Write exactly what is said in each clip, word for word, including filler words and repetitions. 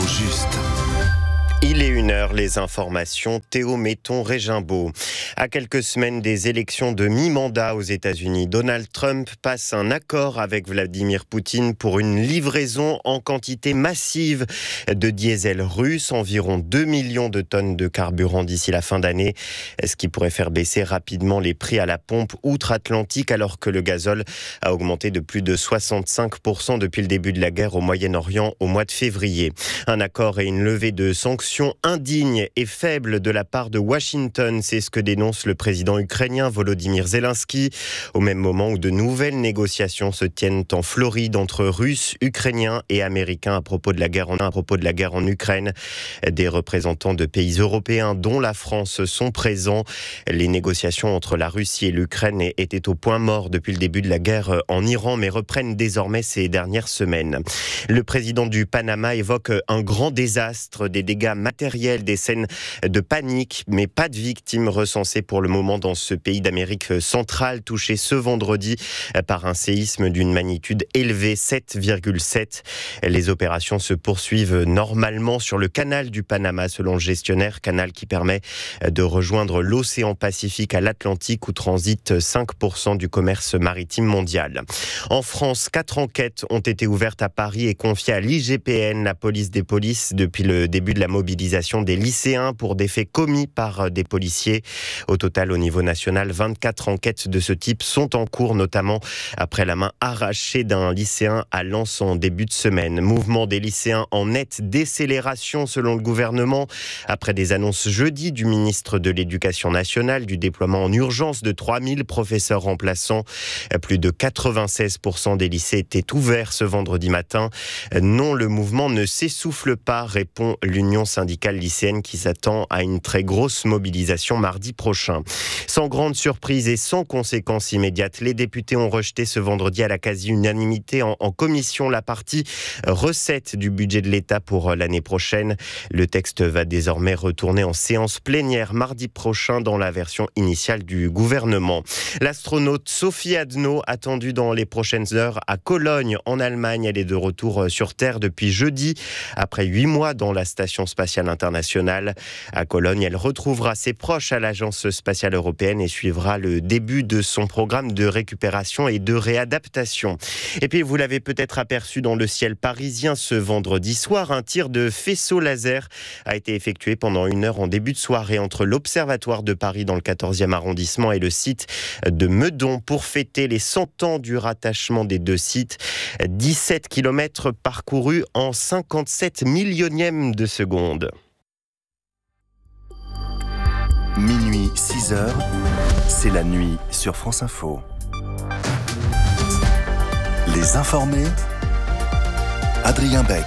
juste. Il est une heure, les informations, Théo Metton-Régimbaud. À quelques semaines des élections de mi-mandat aux États-Unis, Donald Trump passe un accord avec Vladimir Poutine pour une livraison en quantité massive de diesel russe, environ deux millions de tonnes de carburant d'ici la fin d'année, ce qui pourrait faire baisser rapidement les prix à la pompe outre-Atlantique alors que le gazole a augmenté de plus de soixante-cinq pour cent depuis le début de la guerre au Moyen-Orient au mois de février. Un accord et une levée de sanctions indigne et faible de la part de Washington, c'est ce que dénonce le président ukrainien Volodymyr Zelensky, au même moment où de nouvelles négociations se tiennent en Floride entre Russes, Ukrainiens et Américains à propos de la guerre en, à propos de la guerre en Ukraine. Des représentants de pays européens, dont la France, sont présents. Les négociations entre la Russie et l'Ukraine étaient au point mort depuis le début de la guerre en Iran, mais reprennent désormais ces dernières semaines. Le président du Panama évoque un grand désastre, des dégâts matériels, des scènes de panique, mais pas de victimes recensées pour le moment dans ce pays d'Amérique centrale, touché ce vendredi par un séisme d'une magnitude élevée, sept virgule sept. Les opérations se poursuivent normalement sur le canal du Panama, selon le gestionnaire, canal qui permet de rejoindre l'océan Pacifique à l'Atlantique, où transite cinq pour cent du commerce maritime mondial. En France, quatre enquêtes ont été ouvertes à Paris et confiées à l'I G P N, la police des polices, depuis le début de la mobilisation des lycéens pour des faits commis par des policiers. Au total, au niveau national, vingt-quatre enquêtes de ce type sont en cours, notamment après la main arrachée d'un lycéen à Lens en début de semaine. Mouvement des lycéens en nette décélération selon le gouvernement, après des annonces jeudi du ministre de l'Éducation nationale du déploiement en urgence de trois mille professeurs remplaçants. Plus de quatre-vingt-seize pour cent des lycées étaient ouverts ce vendredi matin. Non, le mouvement ne s'essouffle pas, répond l'Union syndicale lycéenne qui s'attend à une très grosse mobilisation mardi prochain. Sans grande surprise et sans conséquences immédiates, les députés ont rejeté ce vendredi à la quasi-unanimité en, en commission la partie recette du budget de l'État pour l'année prochaine. Le texte va désormais retourner en séance plénière mardi prochain dans la version initiale du gouvernement. L'astronaute Sophie Adno, attendue dans les prochaines heures à Cologne en Allemagne, elle est de retour sur Terre depuis jeudi, après huit mois dans la station spatiale internationale. À Cologne, elle retrouvera ses proches à l'Agence spatiale européenne et suivra le début de son programme de récupération et de réadaptation. Et puis, vous l'avez peut-être aperçu dans le ciel parisien ce vendredi soir, un tir de faisceau laser a été effectué pendant une heure en début de soirée entre l'Observatoire de Paris dans le quatorzième arrondissement et le site de Meudon pour fêter les cent ans du rattachement des deux sites. dix-sept kilomètres parcourus en cinquante-sept millionièmes de seconde. Minuit, six heures, c'est la nuit sur France Info. Les informés, Adrien Beck.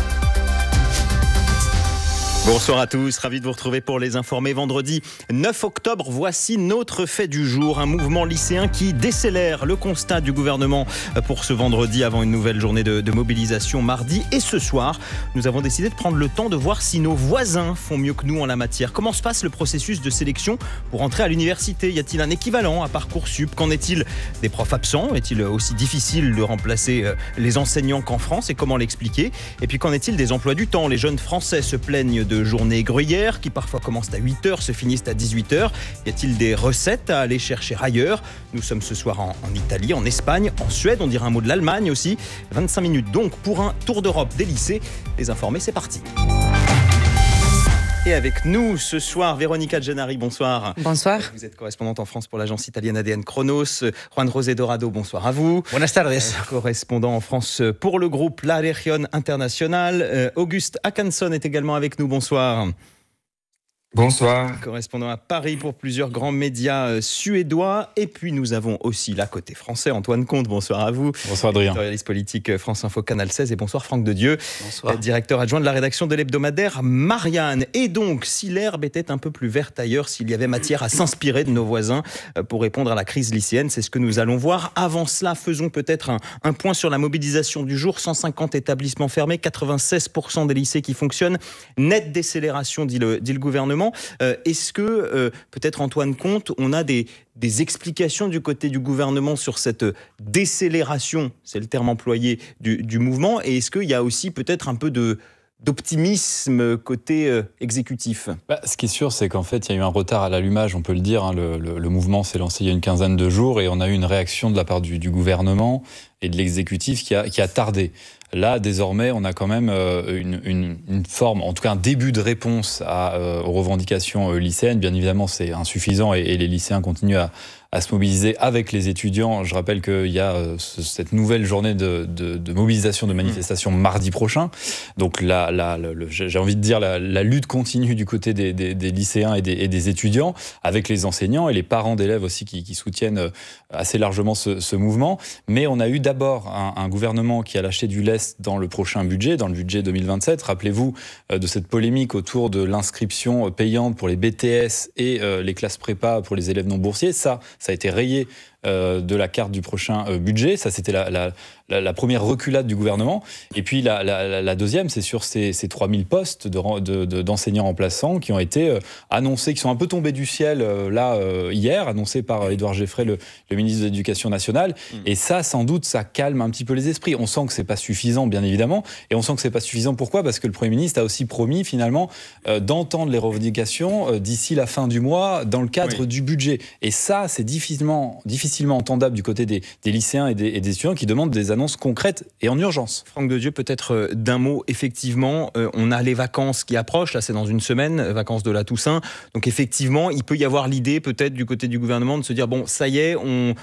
Bonsoir à tous, ravi de vous retrouver pour les informés. Vendredi neuf octobre, voici notre fait du jour. Un mouvement lycéen qui décélère, le constat du gouvernement pour ce vendredi avant une nouvelle journée de, de mobilisation mardi. Et ce soir, nous avons décidé de prendre le temps de voir si nos voisins font mieux que nous en la matière. Comment se passe le processus de sélection pour entrer à l'université ? Y a-t-il un équivalent à Parcoursup ? Qu'en est-il des profs absents ? Est-il aussi difficile de remplacer les enseignants qu'en France ? Et comment l'expliquer ? Et puis qu'en est-il des emplois du temps ? Les jeunes Français se plaignent de de journées gruyères qui parfois commencent à huit heures, se finissent à dix-huit heures. Y a-t-il des recettes à aller chercher ailleurs ? Nous sommes ce soir en, en Italie, en Espagne, en Suède, on dira un mot de l'Allemagne aussi. vingt-cinq minutes donc pour un tour d'Europe des lycées. Les informés, c'est parti. Et avec nous ce soir, Véronica Gennari, bonsoir. Bonsoir. Vous êtes correspondante en France pour l'agence italienne A D N Chronos. Juan José Dorado, bonsoir à vous. Buenas tardes. Correspondant en France pour le groupe La Región Internacional. Auguste Akanson est également avec nous, bonsoir. Bonsoir. Correspondant à Paris pour plusieurs grands médias suédois. Et puis nous avons aussi là côté français, Antoine Comte, bonsoir à vous. Bonsoir Adrien. Éditorialiste politique France Info Canal seize. Et bonsoir Franck Dedieu. Bonsoir. Directeur adjoint de la rédaction de l'hebdomadaire Marianne. Et donc, si l'herbe était un peu plus verte ailleurs, s'il y avait matière à s'inspirer de nos voisins pour répondre à la crise lycéenne, c'est ce que nous allons voir. Avant cela, faisons peut-être un, un point sur la mobilisation du jour. cent cinquante établissements fermés, quatre-vingt-seize pour cent des lycées qui fonctionnent. Nette décélération, dit le, dit le gouvernement. Euh, est-ce que, euh, peut-être Antoine Comte, on a des, des explications du côté du gouvernement sur cette décélération, c'est le terme employé, du, du mouvement, et est-ce qu'il y a aussi peut-être un peu de, d'optimisme côté euh, exécutif. Bah, ce qui est sûr, c'est qu'en fait, il y a eu un retard à l'allumage, on peut le dire. Hein. Le, le, le mouvement s'est lancé il y a une quinzaine de jours et on a eu une réaction de la part du, du gouvernement et de l'exécutif qui a, qui a tardé. Là, désormais, on a quand même euh, une, une, une forme, en tout cas un début de réponse à, euh, aux revendications euh, lycéennes. Bien évidemment, c'est insuffisant et, et les lycéens continuent à, à se mobiliser avec les étudiants. Je rappelle qu'il y a euh, ce, cette nouvelle journée de, de, de mobilisation, de manifestation mardi prochain. Donc la, la, le, le, j'ai envie de dire la, la lutte continue du côté des, des, des lycéens et des, et des étudiants, avec les enseignants et les parents d'élèves aussi qui, qui soutiennent assez largement ce, ce mouvement. Mais on a eu d'abord un, un gouvernement qui a lâché du lest dans le prochain budget, dans le budget deux mille vingt-sept. Rappelez-vous euh, de cette polémique autour de l'inscription payante pour les B T S et euh, les classes prépa pour les élèves non boursiers. Ça, ça a été rayé euh, de la carte du prochain euh, budget. Ça, c'était la, la, la, la première reculade du gouvernement. Et puis la, la, la deuxième, c'est sur ces, ces trois mille postes de, de, de, d'enseignants remplaçants qui ont été euh, annoncés, qui sont un peu tombés du ciel euh, là euh, hier, annoncés par Édouard Geffray, le, le ministre de l'Éducation nationale. Mmh. Et ça, sans doute, ça calme un petit peu les esprits. On sent que c'est pas suffisant, bien évidemment, et on sent que c'est pas suffisant. Pourquoi ? Parce que le Premier ministre a aussi promis finalement euh, d'entendre les revendications euh, d'ici la fin du mois dans le cadre oui. du budget. Et ça, c'est difficilement, difficilement entendable du côté des, des lycéens et des, et des étudiants qui demandent des annonces concrètes et en urgence. Franck Dedieu, peut-être euh, d'un mot, effectivement, euh, on a les vacances qui approchent, là c'est dans une semaine, vacances de la Toussaint, donc effectivement, il peut y avoir l'idée peut-être du côté du gouvernement de se dire, bon, ça y est, on...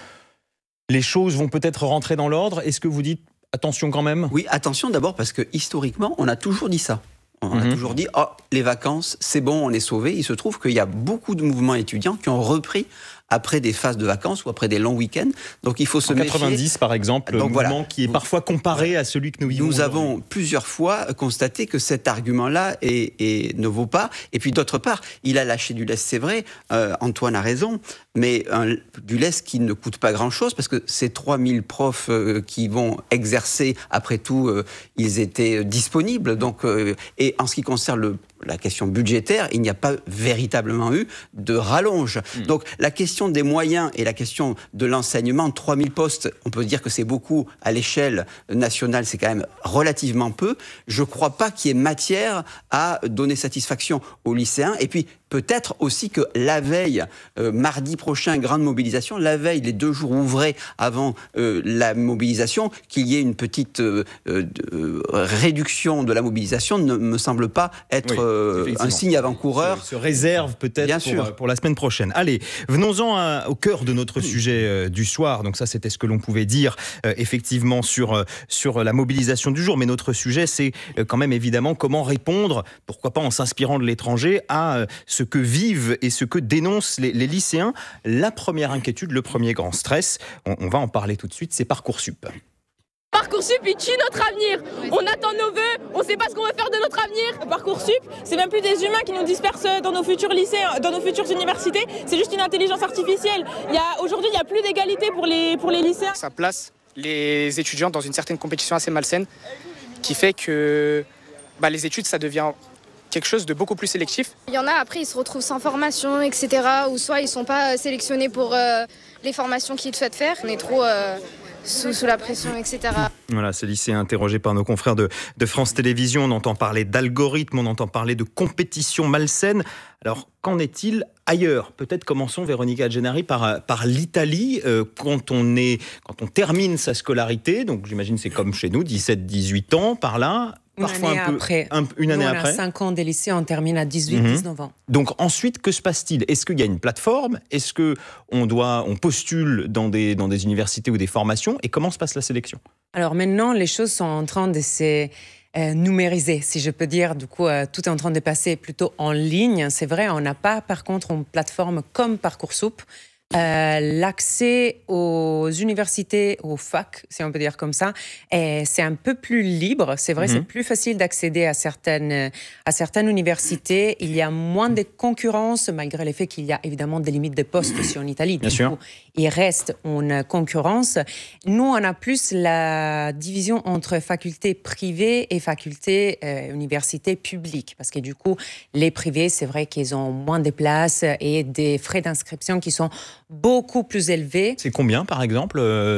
les choses vont peut-être rentrer dans l'ordre. Est-ce que vous dites attention quand même ? Oui, attention d'abord parce que historiquement, on a toujours dit ça. On mmh. a toujours dit, oh, les vacances, c'est bon, on est sauvés. Il se trouve qu'il y a beaucoup de mouvements étudiants qui ont repris après des phases de vacances ou après des longs week-ends. Donc il faut se en méfier. quatre-vingt-dix, par exemple, Donc, le voilà. mouvement qui est parfois comparé à celui que nous vivons. Nous avons plusieurs fois constaté que cet argument-là est, est, ne vaut pas. Et puis d'autre part, il a lâché du lest, c'est vrai. Euh, Antoine a raison. Mais un, du lest qui ne coûte pas grand-chose, parce que ces trois mille profs euh, qui vont exercer, après tout, euh, ils étaient disponibles. Donc, euh, et en ce qui concerne le la question budgétaire, il n'y a pas véritablement eu de rallonge. Mmh. Donc la question des moyens et la question de l'enseignement, trois mille postes, on peut dire que c'est beaucoup à l'échelle nationale, c'est quand même relativement peu. Je ne crois pas qu'il y ait matière à donner satisfaction aux lycéens. Et puis peut-être aussi que la veille, euh, mardi prochain, grande mobilisation, la veille, les deux jours ouvrés avant euh, la mobilisation, qu'il y ait une petite euh, euh, réduction de la mobilisation ne me semble pas être... Oui. Un signe avant-coureur. Se, se réserve peut-être pour, pour la semaine prochaine. Allez, venons-en à, au cœur de notre sujet euh, du soir. Donc ça, c'était ce que l'on pouvait dire euh, effectivement sur, euh, sur la mobilisation du jour. Mais notre sujet, c'est euh, quand même évidemment comment répondre, pourquoi pas en s'inspirant de l'étranger, à euh, ce que vivent et ce que dénoncent les, les lycéens. La première inquiétude, le premier grand stress, on, on va en parler tout de suite, c'est Parcoursup. Parcoursup, il tue notre avenir. On attend nos vœux, on ne sait pas ce qu'on va faire de notre avenir. Parcoursup, c'est même plus des humains qui nous dispersent dans nos futurs lycées, dans nos futures universités. C'est juste une intelligence artificielle. Il y a, aujourd'hui, il n'y a plus d'égalité pour les, pour les lycéens. Ça place les étudiants dans une certaine compétition assez malsaine qui fait que bah, les études, ça devient quelque chose de beaucoup plus sélectif. Il y en a, après, ils se retrouvent sans formation, et cetera. Ou soit ils ne sont pas sélectionnés pour euh, les formations qu'ils souhaitent faire. On est trop... Euh Sous, sous la pression, et cetera. Voilà, ces lycéens interrogés par nos confrères de, de France Télévisions. On entend parler d'algorithmes, on entend parler de compétition malsaine. Alors, qu'en est-il ailleurs ? Peut-être commençons, Véronica Gennari, par, par l'Italie. Euh, quand, on est, quand on termine sa scolarité, donc j'imagine c'est comme chez nous, dix-sept dix-huit ans, par là... Une Parfois année un peu, après. Un, une année Nous, on après. a cinq ans des lycées, on termine à dix-huit dix-neuf ans. Donc ensuite, que se passe-t-il ? Est-ce qu'il y a une plateforme ? Est-ce qu'on doit, on postule dans des, dans des universités ou des formations ? Et comment se passe la sélection ? Alors maintenant, les choses sont en train de se euh, numériser, si je peux dire. Du coup, euh, tout est en train de passer plutôt en ligne. C'est vrai, on n'a pas par contre une plateforme comme Parcoursup. Euh, l'accès aux universités, aux facs, si on peut dire comme ça, est, c'est un peu plus libre. C'est vrai, mmh. c'est plus facile d'accéder à certaines, à certaines universités. Il y a moins de concurrence, malgré le fait qu'il y a évidemment des limites de postes aussi en Italie. Bien du sûr. coup, il reste une concurrence. Nous, on a plus la division entre facultés privées et facultés euh, universités publiques. Parce que du coup, les privés, c'est vrai qu'ils ont moins de places et des frais d'inscription qui sont beaucoup plus élevés. C'est combien, par exemple euh...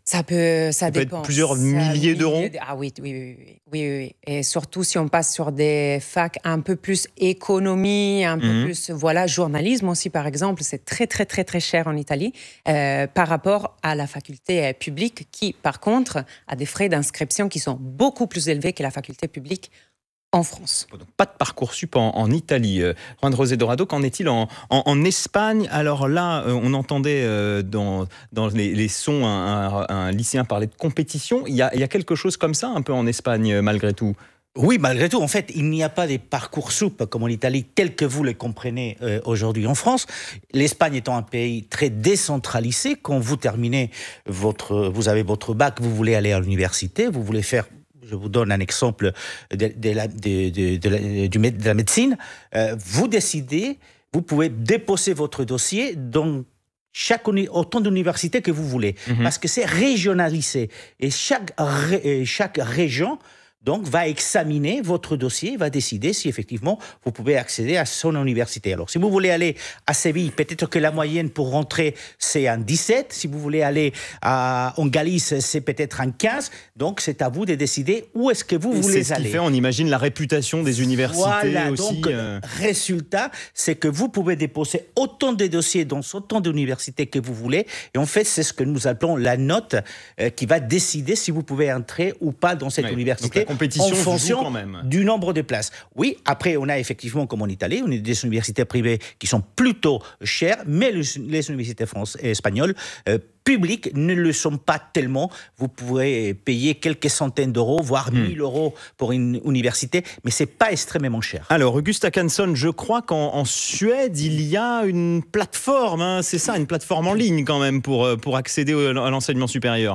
Ça peut, ça, ça peut dépend. être plusieurs Ça, milliers d'euros. De... Ah oui, oui, oui, oui, oui, oui. Et surtout si on passe sur des facs un peu plus économie, un mmh. peu plus, voilà, journalisme aussi, par exemple, c'est très, très, très, très cher en Italie euh, par rapport à la faculté euh, publique qui, par contre, a des frais d'inscription qui sont beaucoup plus élevés que la faculté publique en France. Donc, pas de Parcoursup en, en Italie. Euh, Juan José Dorado, qu'en est-il en, en, en Espagne? Alors là, euh, on entendait euh, dans, dans les, les sons un, un, un lycéen parler de compétition. Il y, a, il y a quelque chose comme ça un peu en Espagne, euh, malgré tout? Oui, malgré tout. En fait, il n'y a pas de Parcoursup comme en Italie, tel que vous le comprenez euh, aujourd'hui en France. L'Espagne étant un pays très décentralisé, quand vous terminez votre... Vous avez votre bac, vous voulez aller à l'université, vous voulez faire... Je vous donne un exemple de, de, la, de, de, de, la, de la médecine. Euh, vous décidez, vous pouvez déposer votre dossier dans chaque, autant d'universités que vous voulez, mmh. parce que c'est régionalisé. Et chaque, ré, chaque région donc, va examiner votre dossier, va décider si effectivement vous pouvez accéder à son université. Alors, si vous voulez aller à Séville, peut-être que la moyenne pour rentrer, c'est un dix-sept. Si vous voulez aller à, en Galice, c'est peut-être un quinze. Donc, c'est à vous de décider où est-ce que vous Et voulez aller. C'est ce qui fait, on imagine, la réputation des universités voilà, aussi. Donc, euh... résultat, c'est que vous pouvez déposer autant de dossiers dans autant d'universités que vous voulez. Et en fait, c'est ce que nous appelons la note euh, qui va décider si vous pouvez entrer ou pas dans cette oui. université. Compétition en fonction quand même. du nombre de places. Oui, après, on a effectivement, comme en Italie, on a des universités privées qui sont plutôt chères, mais les, les universités françaises et espagnoles, euh, publiques, ne le sont pas tellement. Vous pourrez payer quelques centaines d'euros, voire mille mmh. euros pour une université, mais ce n'est pas extrêmement cher. Alors, Augusta Canson, je crois qu'en en Suède, il y a une plateforme, hein, c'est ça, une plateforme en ligne quand même pour, pour accéder à l'enseignement supérieur.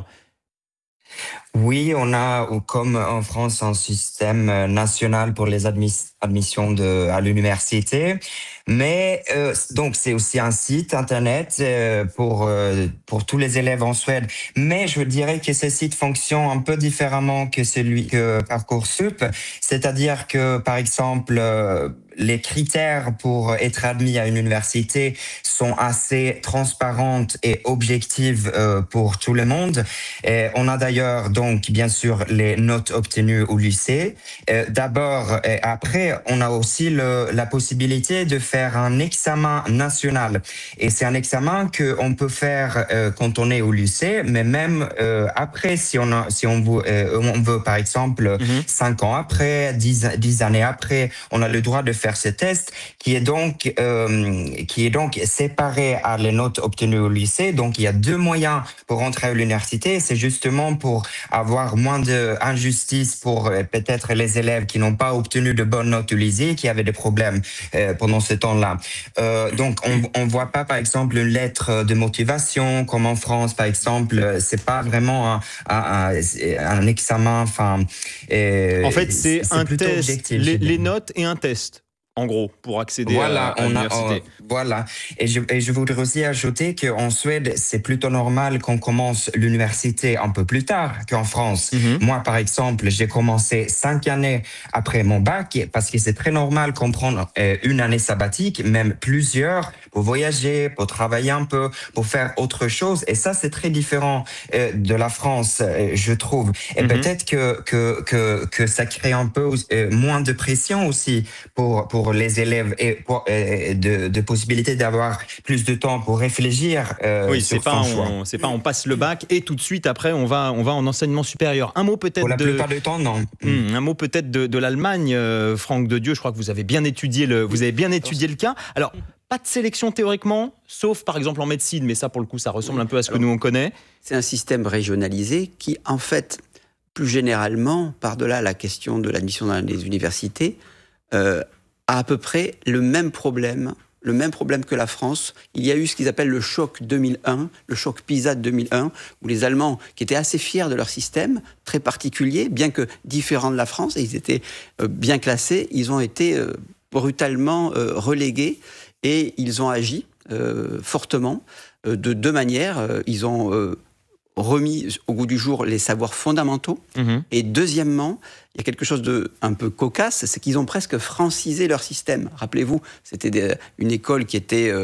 Oui, on a, comme en France, un système national pour les admis- admissions de, à l'université. Mais euh, donc, c'est aussi un site Internet euh, pour, euh, pour tous les élèves en Suède. Mais je dirais que ce site fonctionne un peu différemment que celui que Parcoursup. C'est-à-dire que, par exemple, euh, les critères pour être admis à une université sont assez transparentes et objectives euh, pour tout le monde. Et on a d'ailleurs donc bien sûr les notes obtenues au lycée. Euh, d'abord, et après, on a aussi le, la possibilité de faire un examen national. Et c'est un examen que on peut faire euh, quand on est au lycée, mais même euh, après, si on a, si on veut, euh, on veut par exemple mm-hmm. cinq ans après, dix, dix années après, on a le droit de faire ce test qui est donc euh, qui est donc séparé à les notes obtenues au lycée. Donc il y a deux moyens pour rentrer à l'université. C'est justement pour avoir moins d'injustice pour euh, peut-être les élèves qui n'ont pas obtenu de bonnes notes au lycée, qui avaient des problèmes euh, pendant ce temps-là. Euh, donc on on voit pas par exemple une lettre de motivation comme en France par exemple. C'est pas vraiment un un, un examen. Enfin, euh, en fait c'est, c'est un test, objectif, les, les notes et un test. En gros, pour accéder voilà, à, à on l'université. A, on, voilà. Et je, et je voudrais aussi ajouter qu'en Suède, c'est plutôt normal qu'on commence l'université un peu plus tard qu'en France. Mm-hmm. Moi, par exemple, j'ai commencé cinq années après mon bac parce que c'est très normal qu'on prenne euh, une année sabbatique, même plusieurs, pour voyager, pour travailler un peu, pour faire autre chose. Et ça, c'est très différent euh, de la France, euh, je trouve. Et mm-hmm. peut-être que, que, que, que ça crée un peu euh, moins de pression aussi pour, pour les élèves et pour, euh, de, de possibilité d'avoir plus de temps pour réfléchir euh, oui, sur c'est son pas choix. On, c'est pas on passe le bac et tout de suite après on va on va en enseignement supérieur. Un mot peut-être pour la de plupart du temps non. Hum, un mot peut-être de, de l'Allemagne, euh, Franck de Dieu. Je crois que vous avez bien étudié le vous avez bien étudié le cas. Alors pas de sélection théoriquement, sauf par exemple en médecine, mais ça pour le coup ça ressemble un peu à ce que nous on connaît. C'est un système régionalisé qui en fait plus généralement par-delà la question de l'admission dans les universités euh, a à peu près le même problème, le même problème que la France. Il y a eu ce qu'ils appellent le choc deux mille un, le choc PISA de deux mille un, où les Allemands, qui étaient assez fiers de leur système, très particulier, bien que différent de la France, et ils étaient euh, bien classés, ils ont été euh, brutalement euh, relégués, et ils ont agi euh, fortement, euh, de deux manières. Euh, ils ont euh, remis au goût du jour les savoirs fondamentaux. Mmh. Et deuxièmement, il y a quelque chose de un peu cocasse, c'est qu'ils ont presque francisé leur système. Rappelez-vous, c'était des, une école qui était euh,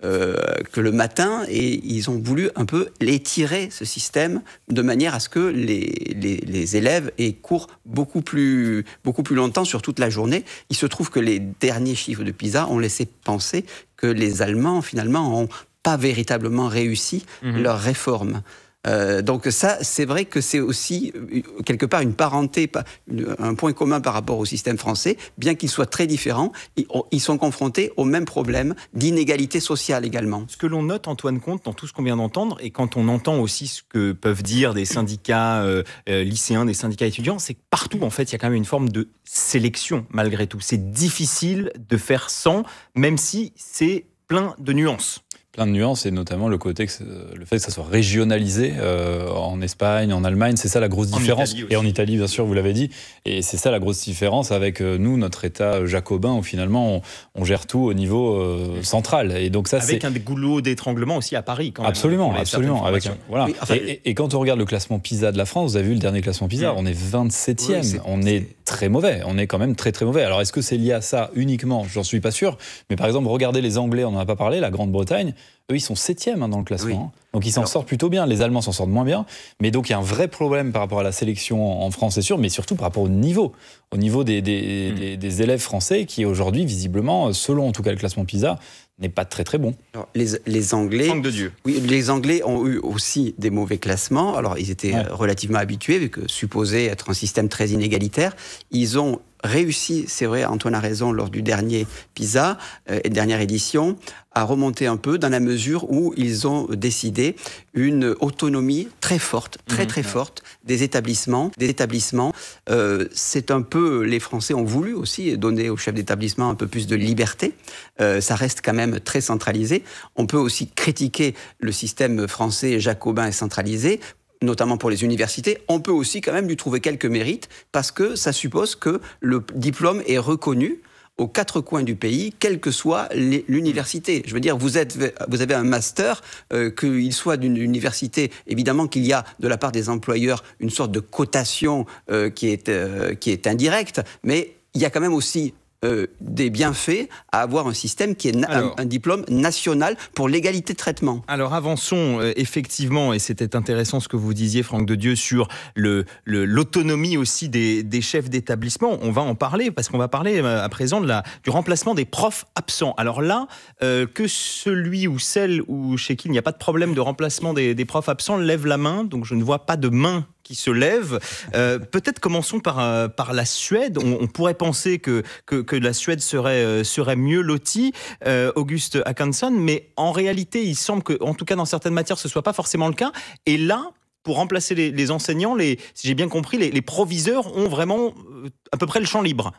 euh, que le matin, et ils ont voulu un peu l'étirer, ce système, de manière à ce que les, les, les élèves aient cours beaucoup plus, beaucoup plus longtemps sur toute la journée. Il se trouve que les derniers chiffres de PISA ont laissé penser que les Allemands, finalement, n'ont pas véritablement réussi mmh. leur réforme. Euh, donc ça, c'est vrai que c'est aussi quelque part une parenté, un point commun par rapport au système français, bien qu'ils soient très différents, ils sont confrontés au même problème d'inégalité sociale également. Ce que l'on note, Antoine Comte, dans tout ce qu'on vient d'entendre, et quand on entend aussi ce que peuvent dire des syndicats euh, lycéens, des syndicats étudiants, c'est que partout, en fait, il y a quand même une forme de sélection, malgré tout. C'est difficile de faire sans, même si c'est plein de nuances. Plein de nuances, et notamment le côté que le fait que ça soit régionalisé euh, en Espagne, en Allemagne, c'est ça la grosse différence. Et en Italie, bien sûr, vous l'avez dit. Et c'est ça la grosse différence avec euh, nous, notre État jacobin, où finalement on, on gère tout au niveau euh, central. Et donc ça, avec c'est... un goulot d'étranglement aussi à Paris, quand même. Absolument, absolument. Avec un, voilà. Oui, enfin, et, et, et quand on regarde le classement PISA de la France, vous avez vu le dernier classement PISA, mmh. on est vingt-septième. Oui, c'est, on est, est très mauvais. On est quand même très très mauvais. Alors est-ce que c'est lié à ça uniquement ? J'en suis pas sûr. Mais par exemple, regardez les Anglais, on n'en a pas parlé, la Grande-Bretagne. Eux, ils sont septième hein, dans le classement. Oui. Hein. Donc, ils s'en Alors... sortent plutôt bien. Les Allemands s'en sortent moins bien. Mais donc, il y a un vrai problème par rapport à la sélection en France, c'est sûr, mais surtout par rapport au niveau. Au niveau des, des, mmh. des, des élèves français qui, aujourd'hui, visiblement, selon en tout cas le classement PISA, n'est pas très très bon. Alors, les, les Anglais... Manque de Dieu. Oui, les Anglais ont eu aussi des mauvais classements. Alors, ils étaient ouais. relativement habitués, vu que supposé être un système très inégalitaire. Ils ont réussi, c'est vrai, Antoine a raison, lors du dernier PISA, euh, et dernière édition, à remonter un peu dans la mesure où ils ont décidé une autonomie très forte, très mmh, très ouais. forte des établissements. Des établissements. Euh, c'est un peu, les Français ont voulu aussi donner aux chefs d'établissement un peu plus de liberté. Euh, ça reste quand même très centralisé. On peut aussi critiquer le système français jacobin et centralisé, notamment pour les universités. On peut aussi quand même lui trouver quelques mérites parce que ça suppose que le diplôme est reconnu aux quatre coins du pays, quelle que soit l'université. Je veux dire, vous, êtes, vous avez un master, euh, qu'il soit d'une université, évidemment qu'il y a de la part des employeurs une sorte de cotation euh, qui est, euh, qui est indirecte, mais il y a quand même aussi Euh, des bienfaits à avoir un système qui est na- alors, un, un diplôme national pour l'égalité de traitement. Alors avançons euh, effectivement, et c'était intéressant ce que vous disiez, Franck de Dieu, sur le, le, l'autonomie aussi des, des chefs d'établissement. On va en parler, parce qu'on va parler euh, à présent de la, du remplacement des profs absents. Alors là, euh, que celui ou celle ou chez qui il n'y a pas de problème de remplacement des, des profs absents lève la main, donc je ne vois pas de main qui se lève. Euh, peut-être commençons par, euh, par la Suède. On, on pourrait penser que, que, que la Suède serait, euh, serait mieux lotie, euh, Auguste Håkansson, mais en réalité, il semble que, en tout cas dans certaines matières, ce ne soit pas forcément le cas. Et là, pour remplacer les, les enseignants, les, si j'ai bien compris, les, les proviseurs ont vraiment euh, à peu près le champ libre.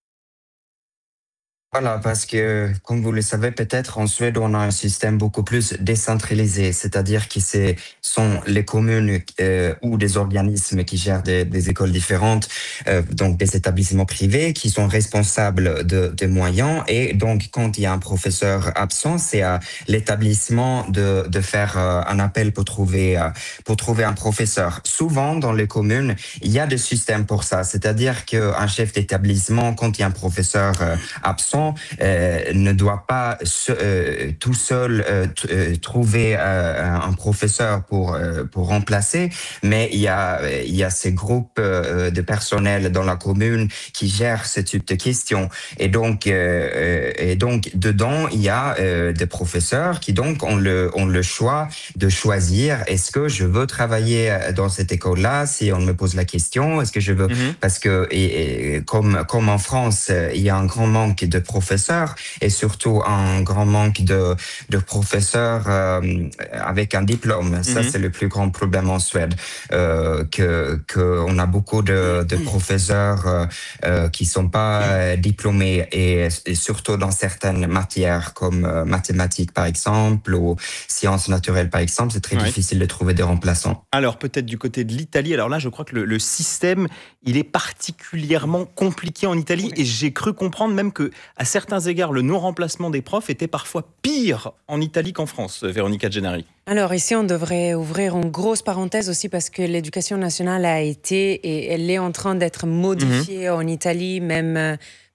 Voilà, parce que, comme vous le savez peut-être, en Suède, on a un système beaucoup plus décentralisé, c'est-à-dire que ce sont les communes euh, ou des organismes qui gèrent des, des écoles différentes, euh, donc des établissements privés, qui sont responsables de, de moyens. Et donc, quand il y a un professeur absent, c'est à l'établissement de, de faire euh, un appel pour trouver, euh, pour trouver un professeur. Souvent, dans les communes, il y a des systèmes pour ça, c'est-à-dire qu'un chef d'établissement, quand il y a un professeur euh, absent, Euh, ne doit pas se, euh, tout seul euh, t- euh, trouver euh, un professeur pour euh, pour remplacer, mais il y a il y a ces groupes euh, de personnel dans la commune qui gèrent ce type de questions, et donc euh, et donc dedans il y a euh, des professeurs qui donc ont le ont le choix de choisir, est-ce que je veux travailler dans cette école-là, si on me pose la question, est-ce que je veux mm-hmm. parce que et, et, comme comme en France il y a un grand manque de professeurs et surtout un grand manque de, de professeurs euh, avec un diplôme. Mm-hmm. Ça, c'est le plus grand problème en Suède. Euh, que, que on a beaucoup de, de professeurs euh, euh, qui sont pas euh, diplômés et, et surtout dans certaines matières comme euh, mathématiques par exemple ou sciences naturelles par exemple, c'est très oui. difficile de trouver des remplaçants. Alors peut-être du côté de l'Italie. Alors là, je crois que le, le système, il est particulièrement compliqué en Italie et j'ai cru comprendre même que à certains égards, le non-remplacement des profs était parfois pire en Italie qu'en France, Véronica Gennari. Alors ici, on devrait ouvrir une grosse parenthèse aussi parce que l'éducation nationale a été et elle est en train d'être modifiée mmh. en Italie, même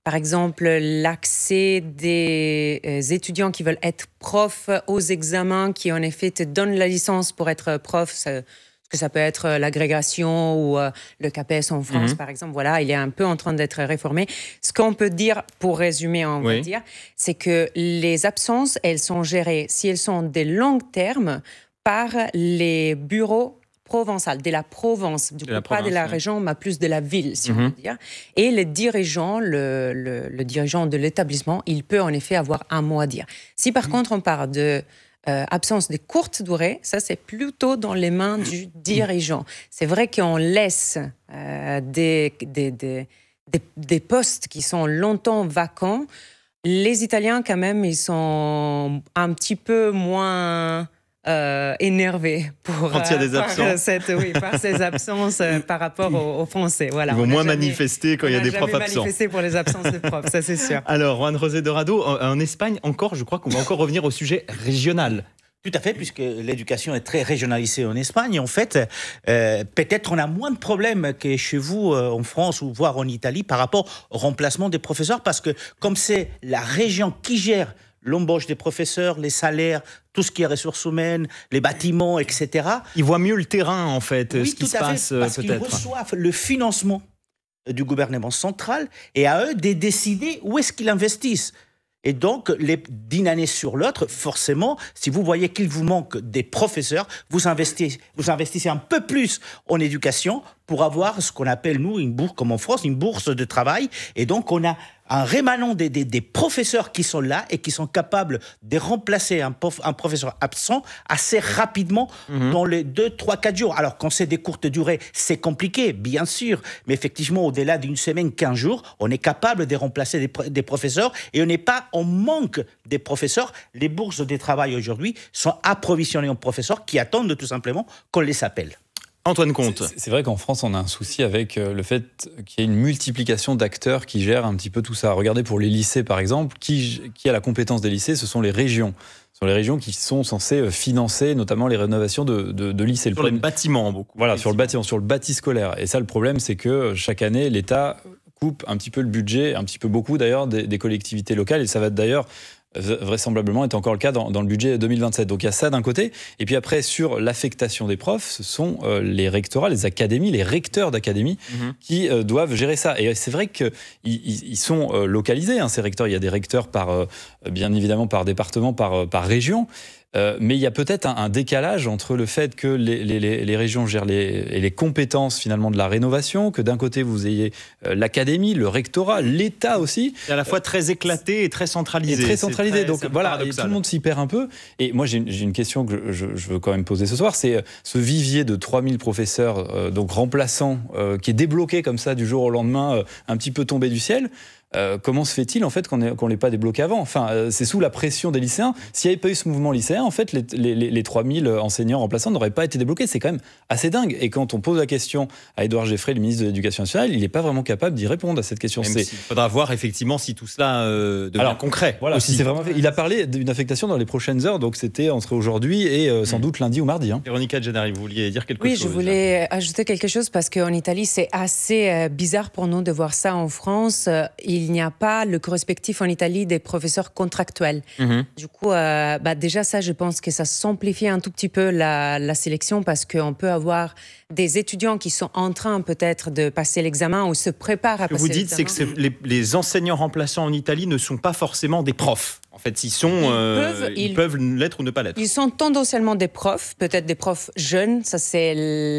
par exemple, l'accès des euh, étudiants qui veulent être profs aux examens, qui en effet te donnent la licence pour être prof. Ça, que ça peut être l'agrégation ou euh, le C A P E S en France, mmh. par exemple. Voilà, il est un peu en train d'être réformé. Ce qu'on peut dire, pour résumer, on oui. va dire, c'est que les absences, elles sont gérées, si elles sont des longs termes, par les bureaux provençaux, de la Provence, du coup, pas province, de la oui. région, mais plus de la ville, si mmh. on peut dire. Et le dirigeant, le, le, le dirigeant de l'établissement, il peut en effet avoir un mot à dire. Si par mmh. contre on parle de Euh, absence de courte durée, ça c'est plutôt dans les mains du dirigeant. C'est vrai qu'on laisse euh, des, des, des, des, des postes qui sont longtemps vacants. Les Italiens quand même, ils sont un petit peu moins euh, énervés pour, quand il y a des euh, absences. Par, cette, oui, par ces absences euh, par rapport aux, aux Français. Voilà, ils vont moins jamais, manifester quand il y a des profs absents. Manifester pour les absences de profs, ça c'est sûr. Alors, Juan José Dorado, en, en Espagne, encore, je crois qu'on va encore revenir au sujet régional. Tout à fait, puisque l'éducation est très régionalisée en Espagne. En fait, euh, peut-être on a moins de problèmes que chez vous euh, en France ou voire en Italie par rapport au remplacement des professeurs, parce que comme c'est la région qui gère l'embauche des professeurs, les salaires, tout ce qui est ressources humaines, les bâtiments, et cetera. Ils voient mieux le terrain, en fait, oui, ce qui se passe, fait, parce peut-être. Parce qu'ils reçoivent le financement du gouvernement central et à eux de décider où est-ce qu'ils investissent. Et donc, les, d'une année sur l'autre, forcément, si vous voyez qu'il vous manque des professeurs, vous investissez, vous investissez un peu plus en éducation pour avoir ce qu'on appelle, nous, une bourse, comme en France, une bourse de travail. Et donc, on a un rémanent des, des, des professeurs qui sont là et qui sont capables de remplacer un, prof, un professeur absent assez rapidement mmh. dans les deux, trois, quatre jours. Alors, quand c'est des courtes durées, c'est compliqué, bien sûr. Mais effectivement, au-delà d'une semaine, quinze jours, on est capable de remplacer des, des professeurs et on n'est pas en manque des professeurs. Les bourses de travail aujourd'hui sont approvisionnées en professeurs qui attendent tout simplement qu'on les appelle. Antoine Comte. C'est, c'est vrai qu'en France, on a un souci avec le fait qu'il y ait une multiplication d'acteurs qui gèrent un petit peu tout ça. Regardez pour les lycées, par exemple, qui, qui a la compétence des lycées, ce sont les régions. Ce sont les régions qui sont censées financer notamment les rénovations de, de, de lycées. Sur le problème, les bâtiments, beaucoup. Voilà, sur le bâtiment, sur le bâti scolaire. Et ça, le problème, c'est que chaque année, l'État coupe un petit peu le budget, un petit peu beaucoup d'ailleurs, des, des collectivités locales. Et ça va d'ailleurs vraisemblablement est encore le cas dans, dans le budget deux mille vingt-sept. Donc il y a ça d'un côté. Et puis après, sur l'affectation des profs, ce sont euh, les rectorats, les académies, les recteurs d'académies mmh. qui euh, doivent gérer ça. Et c'est vrai qu'ils ils sont euh, localisés, hein, ces recteurs. Il y a des recteurs, par, euh, bien évidemment, par département, par, par région. Euh, mais il y a peut-être un, un décalage entre le fait que les, les, les régions gèrent les, les compétences finalement de la rénovation, que d'un côté vous ayez euh, l'académie, le rectorat, l'État aussi. C'est à la fois très éclaté et très centralisé. Et très centralisé, très, donc voilà, et tout le monde s'y perd un peu. Et moi j'ai une, j'ai une question que je, je veux quand même poser ce soir, c'est ce vivier de trois mille professeurs, euh, donc remplaçants, euh, qui est débloqué comme ça du jour au lendemain, euh, un petit peu tombé du ciel. Euh, comment se fait-il en fait qu'on ne l'ait pas débloqué avant ? Enfin, euh, c'est sous la pression des lycéens. S'il n'y avait pas eu ce mouvement lycéen, en fait, les, les, les trois mille enseignants remplaçants n'auraient pas été débloqués. C'est quand même assez dingue. Et quand on pose la question à Édouard Geffray, le ministre de l'Éducation nationale, il n'est pas vraiment capable d'y répondre à cette question. Il faudra voir effectivement si tout cela euh, devient Alors, concret. Voilà, si c'est vraiment fait. Il a parlé d'une affectation dans les prochaines heures, donc c'était entre aujourd'hui et euh, sans mmh. doute lundi ou mardi. Hein. Véronica Gennari, vous vouliez dire quelque oui, chose ? Oui, je voulais déjà. ajouter quelque chose parce qu'en Italie, c'est assez euh, bizarre pour nous de voir ça en France. Euh, il n'y a pas le correspectif en Italie des professeurs contractuels. Mmh. Du coup, euh, bah déjà ça, je pense que ça simplifie un tout petit peu la, la sélection parce qu'on peut avoir des étudiants qui sont en train peut-être de passer l'examen ou se préparent à passer l'examen. Ce que vous dites, c'est que les, les enseignants remplaçants en Italie ne sont pas forcément des profs. En fait, ils, sont, ils, euh, peuvent, ils, ils peuvent l'être ou ne pas l'être. Ils sont tendanciellement des profs, peut-être des profs jeunes. Ça, c'est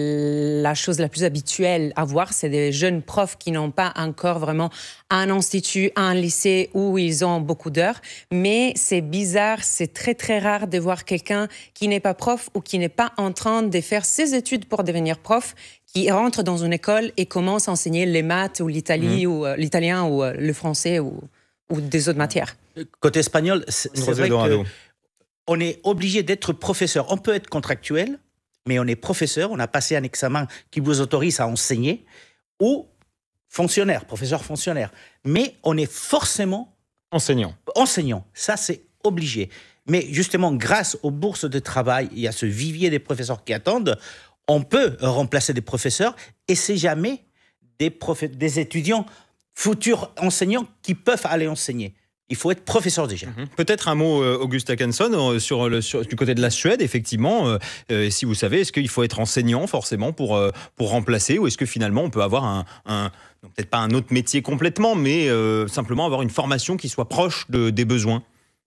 la chose la plus habituelle à voir. C'est des jeunes profs qui n'ont pas encore vraiment un institut, un lycée où ils ont beaucoup d'heures. Mais c'est bizarre, c'est très très rare de voir quelqu'un qui n'est pas prof ou qui n'est pas en train de faire ses études pour devenir prof, qui rentre dans une école et commence à enseigner les maths ou l'Italie mmh. ou euh, l'italien ou euh, le français ou, ou des autres matières. Côté espagnol, c'est, c'est vrai qu'on est obligé d'être professeur. On peut être contractuel, mais on est professeur, on a passé un examen qui vous autorise à enseigner, ou fonctionnaire, professeur fonctionnaire. Mais on est forcément enseignant. Enseignant, ça c'est obligé. Mais justement, grâce aux bourses de travail, il y a ce vivier des professeurs qui attendent, on peut remplacer des professeurs et c'est jamais des, prof... des étudiants futurs enseignants qui peuvent aller enseigner. Il faut être professeur déjà. Mmh. Peut-être un mot, euh, Auguste Akanson, euh, sur le, sur, du côté de la Suède, effectivement. Euh, euh, si vous savez, est-ce qu'il faut être enseignant forcément pour, euh, pour remplacer, ou est-ce que finalement on peut avoir un, un peut-être pas un autre métier complètement, mais euh, simplement avoir une formation qui soit proche de, des besoins?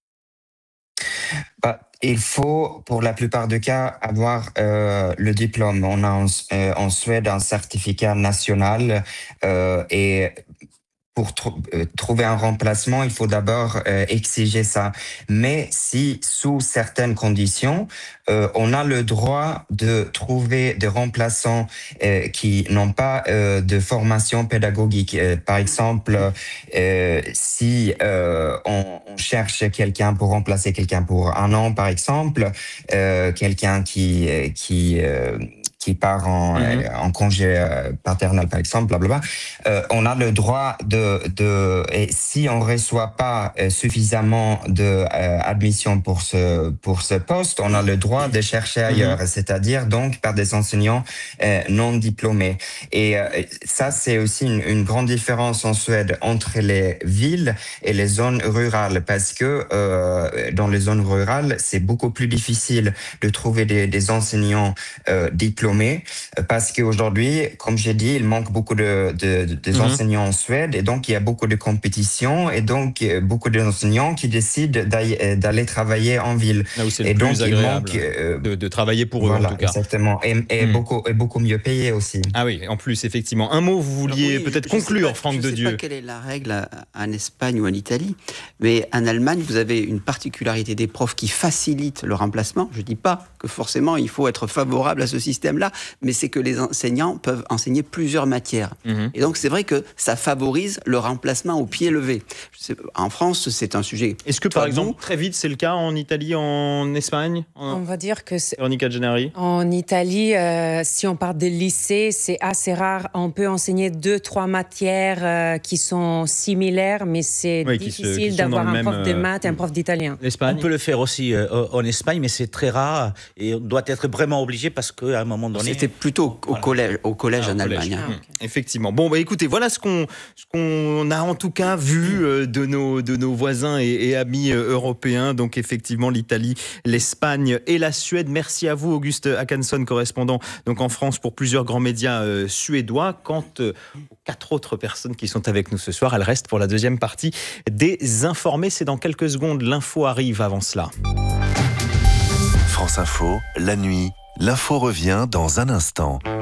Bah, il faut, pour la plupart des cas, avoir euh, le diplôme. On a en, euh, en Suède un certificat national euh, et pour tr- euh, trouver un remplacement, il faut d'abord euh, exiger ça. Mais si, sous certaines conditions, euh, on a le droit de trouver des remplaçants euh, qui n'ont pas euh, de formation pédagogique. Euh, par exemple, euh, si euh, on, on cherche quelqu'un pour remplacer quelqu'un pour un an, par exemple, euh, quelqu'un qui qui euh, qui part en, mmh. euh, en congé euh, paternel, par exemple, blablabla, euh, on a le droit de, de et si on reçoit pas euh, suffisamment de euh, admission pour ce pour ce poste, on a le droit de chercher ailleurs, mmh. c'est-à-dire donc par des enseignants euh, non diplômés. Et euh, ça, c'est aussi une, une grande différence en Suède entre les villes et les zones rurales, parce que euh, dans les zones rurales, c'est beaucoup plus difficile de trouver des, des enseignants euh, diplômés. Parce qu'aujourd'hui, comme j'ai dit, il manque beaucoup de, de, de, de mmh. enseignants en Suède, et donc il y a beaucoup de compétition, et donc beaucoup d'enseignants qui décident d'aller, d'aller travailler en ville. Là où c'est et le donc plus agréable il manque euh, de, de travailler pour voilà, eux, en tout cas. Exactement, et, et, mmh. beaucoup, et beaucoup mieux payé aussi. Ah oui, en plus, effectivement. Un mot, vous vouliez oui, peut-être conclure, Franck de Dieu. Je ne sais pas quelle est la règle en Espagne ou en Italie, mais en Allemagne, vous avez une particularité des profs qui facilitent le remplacement. Je ne dis pas que forcément il faut être favorable à ce système-là, mais c'est que les enseignants peuvent enseigner plusieurs matières. Mmh. Et donc, c'est vrai que ça favorise le remplacement au pied levé. Je sais, en France, c'est un sujet... Est-ce que, par exemple, très vite, c'est le cas en Italie, en Espagne en... On va dire que... C'est... Véronica Gennari. En Italie, euh, si on parle des lycées, c'est assez rare. On peut enseigner deux, trois matières euh, qui sont similaires, mais c'est oui, difficile qui se, qui d'avoir un même, prof de maths et un prof d'italien. L'Espagne. On peut le faire aussi euh, en Espagne, mais c'est très rare et on doit être vraiment obligé parce qu'à un moment donné... C'était plutôt au voilà. collège, au collège ah, en collège. Allemagne. Ah, okay. Effectivement. Bon, bah écoutez, voilà ce qu'on, ce qu'on a en tout cas vu euh, de, nos, de nos voisins et, et amis euh, européens. Donc effectivement, l'Italie, l'Espagne et la Suède. Merci à vous, Auguste Akanson, correspondant donc en France pour plusieurs grands médias euh, suédois. Quant euh, aux quatre autres personnes qui sont avec nous ce soir, elles restent pour la deuxième partie des Informés. C'est dans quelques secondes. L'info arrive avant cela. France Info, la nuit. L'info revient dans un instant.